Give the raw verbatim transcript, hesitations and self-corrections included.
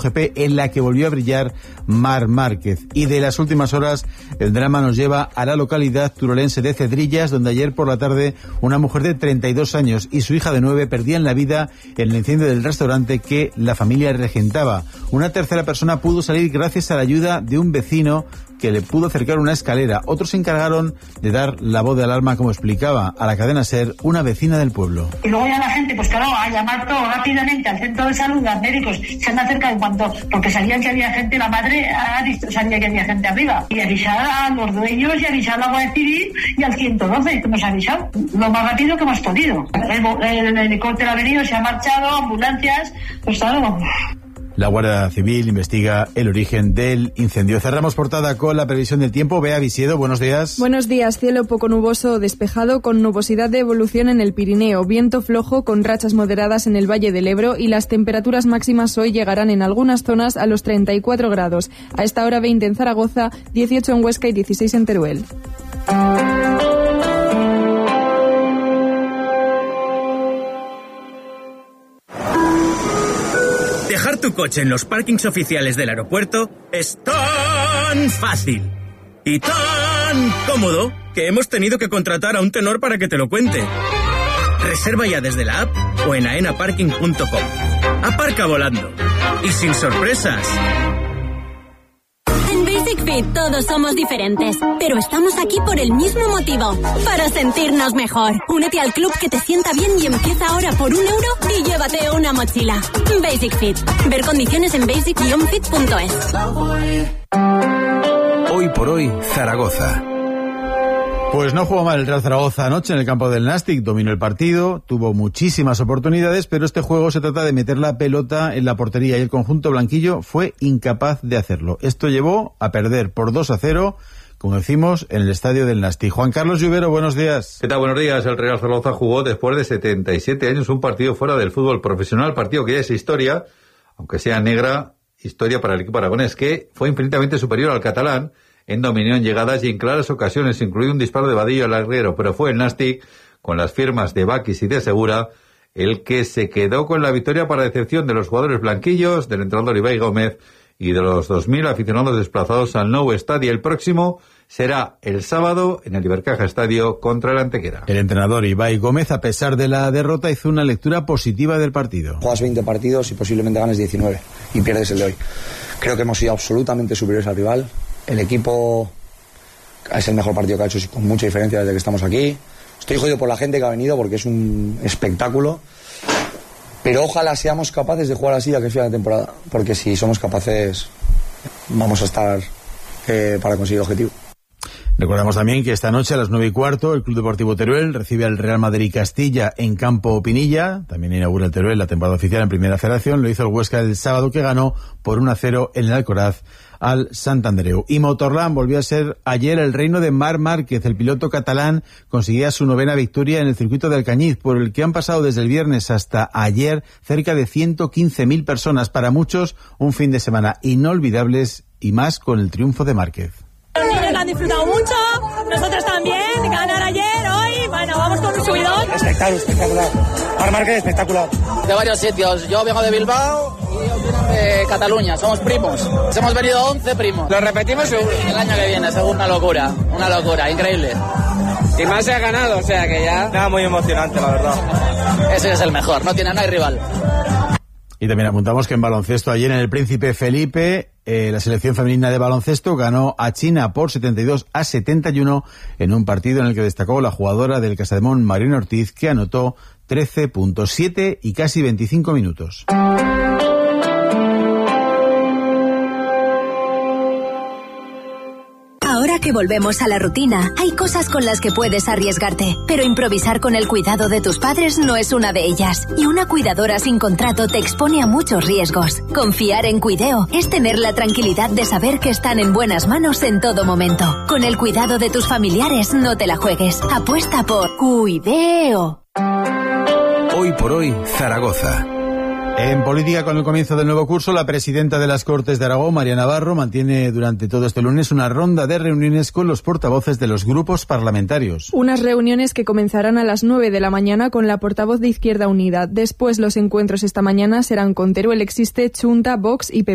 MotoGP en la que volvió a brillar Marc Márquez. Y de las últimas horas, el drama nos lleva a la localidad turolense de Cedrillas, donde ayer por la tarde una mujer de treinta y dos años y su hija de nueve perdían la vida en el incendio del restaurante que la familia regentaba. Una tercera persona pudo salir gracias a la ayuda de un vecino que le pudo acercar una escalera. Otros se encargaron de dar la voz de alarma, como explicaba a la cadena SER una vecina del pueblo. Y luego ya la gente, pues claro, a llamar todo rápidamente al centro de salud, los médicos se han acercado en cuanto, porque sabían que había gente, la madre sabía que había gente arriba. Y avisar a los dueños y avisar a la Guardia Civil y al ciento doce, que nos ha avisado lo más rápido que hemos podido. El, el, el helicóptero ha venido, se ha marchado, ambulancias, pues claro. La Guardia Civil investiga el origen del incendio. Cerramos portada con la previsión del tiempo. Bea Visiedo, buenos días. Buenos días. Cielo poco nuboso o despejado con nubosidad de evolución en el Pirineo. Viento flojo con rachas moderadas en el Valle del Ebro y las temperaturas máximas hoy llegarán en algunas zonas a los treinta y cuatro grados. A esta hora veinte en Zaragoza, dieciocho en Huesca y dieciséis en Teruel. Dejar tu coche en los parkings oficiales del aeropuerto es tan fácil y tan cómodo que hemos tenido que contratar a un tenor para que te lo cuente. Reserva ya desde la app o en aena parking punto com. Aparca volando y sin sorpresas. En Basic Fit todos somos diferentes, pero estamos aquí por el mismo motivo, para sentirnos mejor. Únete al club que te sienta bien y empieza ahora por un euro y llévate una mochila. Basic Fit. Ver condiciones en basic guion fit punto es. Hoy por hoy, Zaragoza. Pues no jugó mal el Real Zaragoza anoche en el campo del Nàstic, dominó el partido, tuvo muchísimas oportunidades, pero este juego se trata de meter la pelota en la portería y el conjunto blanquillo fue incapaz de hacerlo. Esto llevó a perder por dos a cero, como decimos, en el estadio del Nàstic. Juan Carlos Lluvero, buenos días. ¿Qué tal? Buenos días. El Real Zaragoza jugó después de setenta y siete años un partido fuera del fútbol profesional, partido que ya es historia, aunque sea negra, historia para el equipo aragonés, que fue infinitamente superior al catalán en dominio en llegadas y en claras ocasiones, incluido un disparo de Vadillo al larguero, pero fue el Nàstic, con las firmas de Bakis y de Segura, el que se quedó con la victoria para decepción de los jugadores blanquillos, del entrenador Ibai Gómez y de los dos mil aficionados desplazados al Nou Estadi. El próximo será el sábado en el Ibercaja Estadio contra el Antequera. El entrenador Ibai Gómez, a pesar de la derrota, hizo una lectura positiva del partido. Juegas veinte partidos y posiblemente ganes diecinueve y pierdes el de hoy. Creo que hemos sido absolutamente superiores al rival. El equipo es el mejor partido que ha hecho con mucha diferencia desde que estamos aquí. Estoy jodido por la gente que ha venido porque es un espectáculo. Pero ojalá seamos capaces de jugar así a que sea la temporada. Porque si somos capaces, vamos a estar eh, para conseguir el objetivo. Recordamos también que esta noche a las nueve y cuarto el Club Deportivo Teruel recibe al Real Madrid Castilla en Campo Pinilla. También inaugura el Teruel la temporada oficial en Primera Federación. Lo hizo el Huesca el sábado, que ganó por uno a cero en el Alcoraz al Sant Andreu. Y Motorland volvió a ser ayer el reino de Marc Márquez. El piloto catalán conseguía su novena victoria en el circuito de Alcañiz, por el que han pasado desde el viernes hasta ayer cerca de ciento quince mil personas. Para muchos, un fin de semana inolvidables, y más con el triunfo de Márquez. Los niños lo han disfrutado mucho, nosotros también, ganar ayer, hoy, bueno, vamos con un subidón. Espectacular, espectacular. Marc Márquez, espectacular. De varios sitios, yo vengo de Bilbao y ellos vienen de Cataluña, somos primos. Hemos venido once primos. Lo repetimos seguro. El año que viene, según una locura, una locura, increíble. Y más se ha ganado, o sea que ya... Nada, muy emocionante, la verdad. Ese es el mejor, no tiene, no hay rival. Y también apuntamos que en baloncesto ayer en el Príncipe Felipe eh, la selección femenina de baloncesto ganó a China por setenta y dos a setenta y uno en un partido en el que destacó la jugadora del Casademón, Marina Ortiz, que anotó trece punto siete y casi veinticinco minutos. Ahora que volvemos a la rutina, hay cosas con las que puedes arriesgarte, pero improvisar con el cuidado de tus padres no es una de ellas. Y una cuidadora sin contrato te expone a muchos riesgos. Confiar en Cuideo es tener la tranquilidad de saber que están en buenas manos en todo momento. Con el cuidado de tus familiares no te la juegues. Apuesta por Cuideo. Hoy por hoy, Zaragoza. En política, con el comienzo del nuevo curso, la presidenta de las Cortes de Aragón, María Navarro, mantiene durante todo este lunes una ronda de reuniones con los portavoces de los grupos parlamentarios. Unas reuniones que comenzarán a las nueve de la mañana con la portavoz de Izquierda Unida. Después, los encuentros esta mañana serán con Teruel Existe, Chunta, Vox y P P.